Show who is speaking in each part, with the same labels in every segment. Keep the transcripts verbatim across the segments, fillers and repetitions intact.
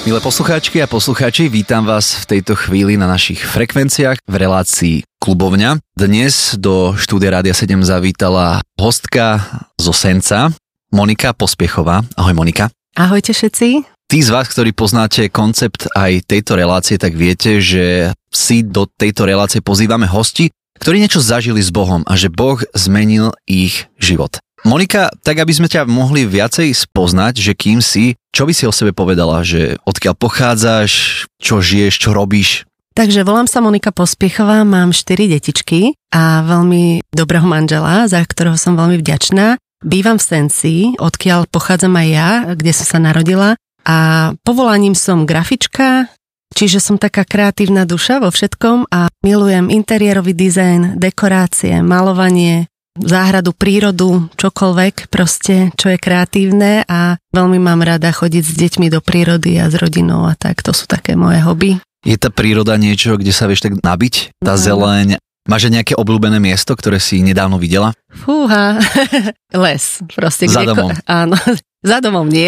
Speaker 1: Milé poslucháčky a poslucháči, vítam vás v tejto chvíli na našich frekvenciách v relácii Klubovňa. Dnes do štúdia Rádia sedem zavítala hostka zo Senca, Monika Pospiechová. Ahoj Monika.
Speaker 2: Ahojte všetci.
Speaker 1: Tí z vás, ktorí poznáte koncept aj tejto relácie, tak viete, že si do tejto relácie pozývame hosti, ktorí niečo zažili s Bohom a že Boh zmenil ich život. Monika, tak aby sme ťa mohli viacej spoznať, že kým si, čo by si o sebe povedala, že odkiaľ pochádzaš, čo žiješ, čo robíš?
Speaker 2: Takže volám sa Monika Pospiechová, mám štyri detičky a veľmi dobrého manžela, za ktorého som veľmi vďačná. Bývam v Senci, odkiaľ pochádzam aj ja, kde som sa narodila a povolaním som grafička, čiže som taká kreatívna duša vo všetkom a milujem interiérový dizajn, dekorácie, malovanie, záhradu, prírodu, čokoľvek proste, čo je kreatívne a veľmi mám rada chodiť s deťmi do prírody a s rodinou a tak, to sú také moje hobby.
Speaker 1: Je tá príroda niečo, kde sa vieš tak nabiť? Tá no. Zeleň? Máš nejaké obľúbené miesto, ktoré si nedávno videla?
Speaker 2: Fúha, les proste.
Speaker 1: Za domom?
Speaker 2: Áno, za domom nie.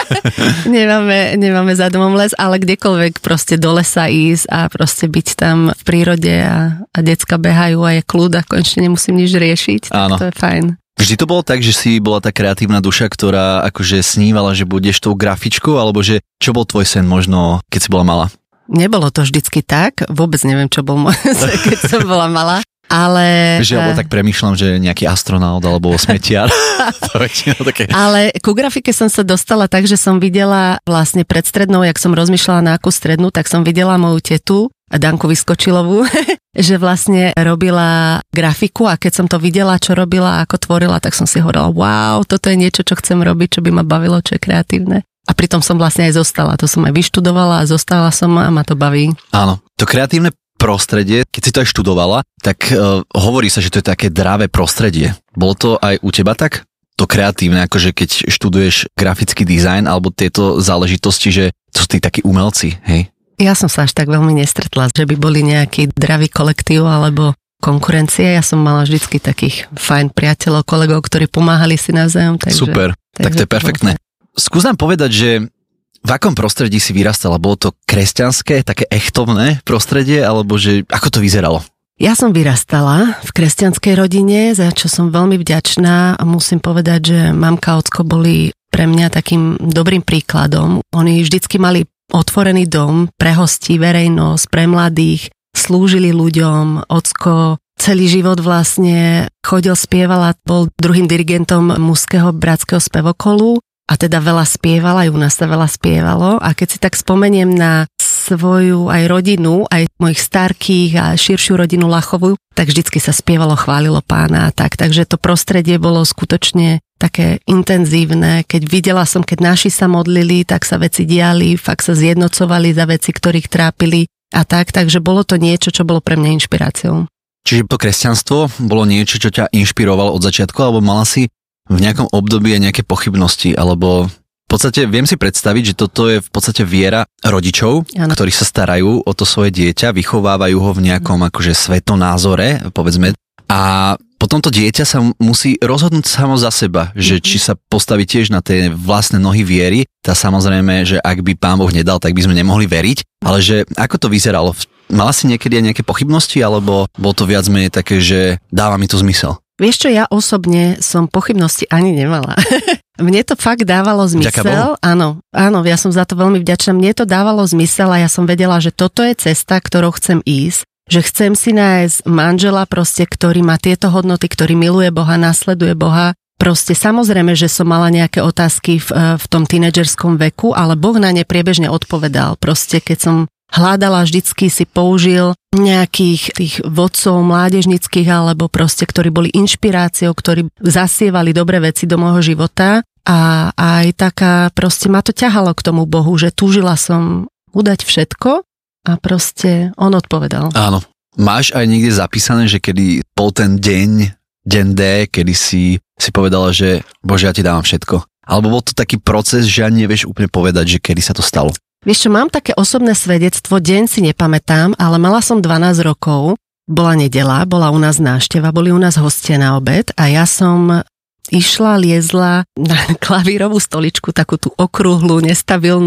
Speaker 2: nemáme, nemáme za domom les, ale kdekoľvek proste do lesa ísť a proste byť tam v prírode a, a decka behajú a je kľud a konečne nemusím nič riešiť, tak Áno. To je fajn.
Speaker 1: Vždy to bolo tak, že si bola tá kreatívna duša, ktorá akože snívala, že budeš tou grafičkou, alebo že čo bol tvoj sen možno, keď si bola malá?
Speaker 2: Nebolo to vždycky tak, vôbec neviem, čo bol môj sen, keď som bola malá. Ale...
Speaker 1: Že alebo tak premýšľam, že nejaký astronaut alebo smetiar. také...
Speaker 2: Ale ku grafike som sa dostala tak, že som videla vlastne pred strednou, jak som rozmýšľala na akú strednú, tak som videla moju tetu, Danku Vyskočilovú, že vlastne robila grafiku a keď som to videla, čo robila, ako tvorila, tak som si hovorila, wow, toto je niečo, čo chcem robiť, čo by ma bavilo, čo je kreatívne. A pritom som vlastne aj zostala. To som aj vyštudovala a zostala som a ma to baví.
Speaker 1: Áno, to kreatívne prostredie, keď si to aj študovala, tak uh, hovorí sa, že to je také dravé prostredie. Bolo to aj u teba tak? To kreatívne, akože keď študuješ grafický dizajn alebo tieto záležitosti, že to sú tí takí umelci, hej?
Speaker 2: Ja som sa až tak veľmi nestretla, že by boli nejaký dravý kolektív alebo konkurencie. Ja som mala vždycky takých fajn priateľov, kolegov, ktorí pomáhali si navzájom. Takže,
Speaker 1: Super, takže tak to je perfektné. Skús nám povedať, že v akom prostredí si vyrastala? Bolo to kresťanské, také echtovné prostredie, alebo že ako to vyzeralo?
Speaker 2: Ja som vyrastala v kresťanskej rodine, za čo som veľmi vďačná a musím povedať, že mamka a ocko boli pre mňa takým dobrým príkladom. Oni vždycky mali otvorený dom pre hostí, verejnosť, pre mladých, slúžili ľuďom. Ocko celý život vlastne chodil, spieval a bol druhým dirigentom mužského bratského spevokolu. A teda veľa spievala, aj u nás sa veľa spievalo. A keď si tak spomeniem na svoju aj rodinu, aj mojich starkých a širšiu rodinu Lachovú, tak vždycky sa spievalo, chválilo Pána a tak. Takže to prostredie bolo skutočne také intenzívne. Keď videla som, keď naši sa modlili, tak sa veci diali, fakt sa zjednocovali za veci, ktorých trápili a tak. Takže bolo to niečo, čo bolo pre mňa inšpiráciou.
Speaker 1: Čiže to kresťanstvo bolo niečo, čo ťa inšpirovalo od začiatku, alebo mala si v nejakom období aj nejaké pochybnosti, alebo v podstate viem si predstaviť, že toto je v podstate viera rodičov, ano. Ktorí sa starajú o to svoje dieťa, vychovávajú ho v nejakom akože svetonázore, povedzme, a potom to dieťa sa musí rozhodnúť samo za seba, že či sa postaví tiež na tie vlastné nohy viery, tá samozrejme, že ak by Pán Boh nedal, tak by sme nemohli veriť, ale že ako to vyzeralo? Mala si niekedy aj nejaké pochybnosti, alebo bolo to viac menej také, že dáva mi to zmysel? Vieš
Speaker 2: čo, ja osobne som pochybnosti ani nemala. Mne to fakt dávalo zmysel. Áno, áno, ja som za to veľmi vďačná. Mne to dávalo zmysel a ja som vedela, že toto je cesta, ktorou chcem ísť. Že chcem si nájsť manžela proste, ktorý má tieto hodnoty, ktorý miluje Boha, nasleduje Boha. Proste samozrejme, že som mala nejaké otázky v, v tom tínedžerskom veku, ale Boh na ne priebežne odpovedal. Proste keď som hľadala, vždycky si použil nejakých tých vodcov mládežnických alebo proste, ktorí boli inšpiráciou, ktorí zasievali dobré veci do môjho života a aj taká proste ma to ťahalo k tomu Bohu, že túžila som udať všetko a proste on odpovedal.
Speaker 1: Áno. Máš aj niekde zapísané, že kedy bol ten deň, deň D, kedy si, si povedala, že Bože, ja ti dávam všetko? Alebo bol to taký proces, že ani nevieš úplne povedať, že kedy sa to stalo?
Speaker 2: Vieš čo, mám také osobné svedectvo, deň si nepamätám, ale mala som dvanásť rokov, bola nedeľa, bola u nás návšteva, boli u nás hostia na obed a ja som išla, liezla na klavírovú stoličku, takú tú okrúhlu, nestabilnú,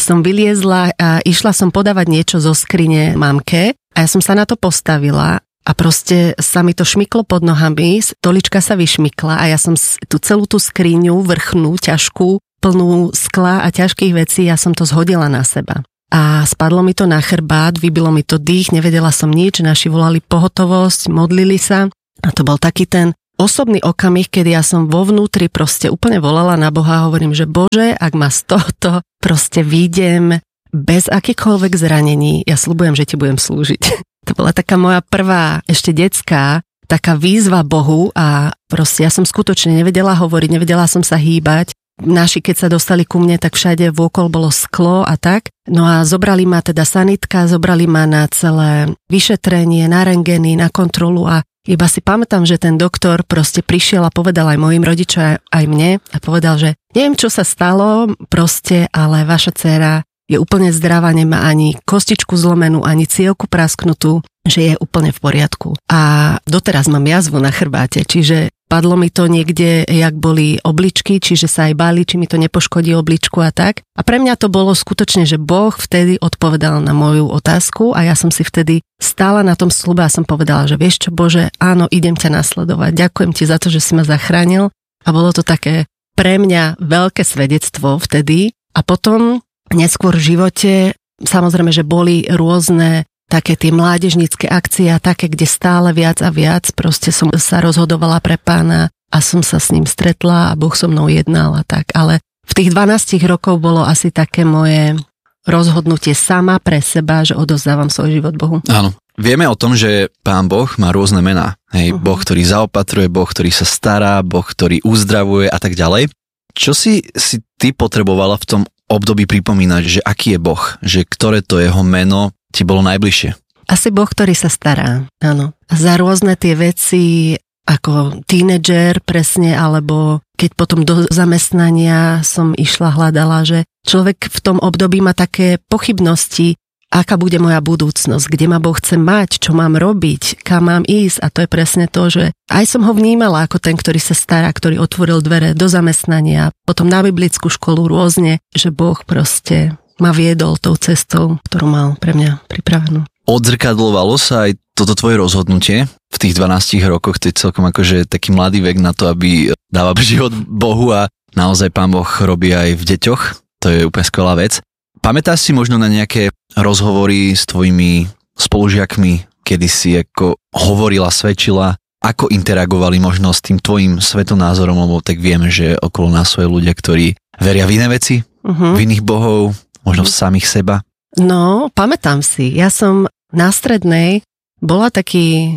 Speaker 2: som vyliezla a išla som podávať niečo zo skrine mamke a ja som sa na to postavila a proste sa mi to šmyklo pod nohami, stolička sa vyšmykla a ja som tú celú tú skriňu vrchnú, ťažkú, plnú skla a ťažkých vecí, ja som to zhodila na seba. A spadlo mi to na chrbát, vybilo mi to dých, nevedela som nič, naši volali pohotovosť, modlili sa a to bol taký ten osobný okamih, kedy ja som vo vnútri proste úplne volala na Boha a hovorím, že Bože, ak ma z tohto proste výjdem bez akýchkoľvek zranení, ja sľubujem, že ti budem slúžiť. To bola taká moja prvá, ešte detská, taká výzva Bohu a proste ja som skutočne nevedela hovoriť, nevedela som sa hýbať. Naši, keď sa dostali ku mne, tak všade vôkol bolo sklo a tak. No a zobrali ma teda sanitka, zobrali ma na celé vyšetrenie, na rentgeny, na kontrolu a iba si pamätám, že ten doktor proste prišiel a povedal aj mojim rodičom, aj mne a povedal, že neviem, čo sa stalo, proste, ale vaša dcéra je úplne zdravá, nemá ani kostičku zlomenú, ani cievku prasknutú, že je úplne v poriadku. A doteraz mám jazvu na chrbáte, čiže padlo mi to niekde, jak boli obličky, čiže sa aj báli, či mi to nepoškodí obličku a tak. A pre mňa to bolo skutočne, že Boh vtedy odpovedal na moju otázku a ja som si vtedy stála na tom sľube a som povedala, že vieš čo, Bože, áno, idem ťa nasledovať. Ďakujem ti za to, že si ma zachránil. A bolo to také pre mňa veľké svedectvo vtedy. A potom neskôr v živote, samozrejme, že boli rôzne také tie mládežnícke akcie a také, kde stále viac a viac proste som sa rozhodovala pre Pána a som sa s ním stretla a Boh so mnou jednal a tak. Ale v tých dvanástich rokov bolo asi také moje rozhodnutie sama pre seba, že odovzdávam svoj život Bohu.
Speaker 1: Áno. Vieme o tom, že Pán Boh má rôzne mená. Hej, uh-huh. Boh, ktorý zaopatruje, Boh, ktorý sa stará, Boh, ktorý uzdravuje a tak ďalej. Čo si, si ty potrebovala v tom období pripomínať, že aký je Boh, že ktoré to jeho meno ti bolo najbližšie?
Speaker 2: Asi Boh, ktorý sa stará, áno. A za rôzne tie veci, ako tínedžer presne, alebo keď potom do zamestnania som išla, hľadala, že človek v tom období má také pochybnosti, aká bude moja budúcnosť, kde ma Boh chce mať, čo mám robiť, kam mám ísť. A to je presne to, že aj som ho vnímala ako ten, ktorý sa stará, ktorý otvoril dvere do zamestnania, potom na biblickú školu rôzne, že Boh proste ma viedol tou cestou, ktorú mal pre mňa pripravenú.
Speaker 1: Odzrkadlovalo sa aj toto tvoje rozhodnutie v tých dvanástich rokoch, to je celkom akože taký mladý vek na to, aby dával život Bohu a naozaj Pán Boh robí aj v deťoch, to je úplne skvelá vec. Pamätáš si možno na nejaké rozhovory s tvojimi spolužiakmi, kedy si ako hovorila, svedčila, ako interagovali možno s tým tvojim svetonázorom, lebo tak vieme, že okolo nás sú ľudia, ktorí veria v iné veci, uh-huh. v iných bohov, možno v samých seba?
Speaker 2: No, pamätám si. Ja som na strednej bola taký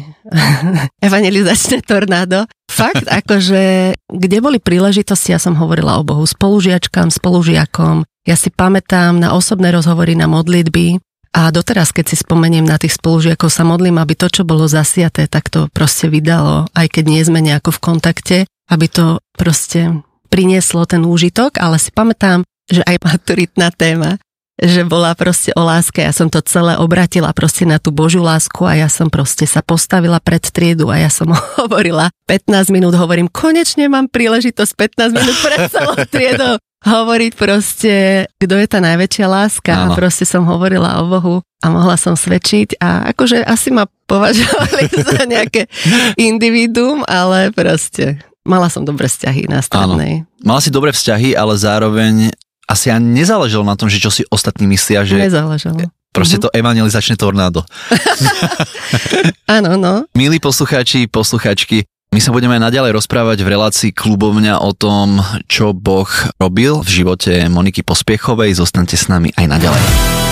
Speaker 2: evangelizačné tornádo. Fakt, akože, kde boli príležitosti, ja som hovorila o Bohu spolužiačkám, spolužiakom. Ja si pamätám na osobné rozhovory, na modlitby a doteraz, keď si spomeniem na tých spolužiakov, sa modlím, aby to, čo bolo zasiaté, tak to proste vydalo, aj keď nie sme nejako v kontakte, aby to proste prinieslo ten úžitok, ale si pamätám, že aj maturitná téma, že bola proste o láske. Ja som to celé obratila proste na tú Božiu lásku a ja som proste sa postavila pred triedu a ja som hovorila pätnásť minút, hovorím, konečne mám príležitosť pätnásť minút pred celou triedou hovoriť proste, kto je tá najväčšia láska. Áno. A proste som hovorila o Bohu a mohla som svedčiť a akože asi ma považovali za nejaké individuum, ale proste mala som dobré vzťahy na strednej.
Speaker 1: Áno. Mala si dobré vzťahy, ale zároveň asi ani nezáležalo na tom, že čo si ostatní myslia, že
Speaker 2: nezáležalo.
Speaker 1: Proste to evangelizačné tornádo.
Speaker 2: Áno, no.
Speaker 1: Milí poslucháči, poslucháčky, my sa budeme aj naďalej rozprávať v relácii Klubovňa o tom, čo Boh robil v živote Moniky Pospiechovej. Zostaňte s nami aj naďalej.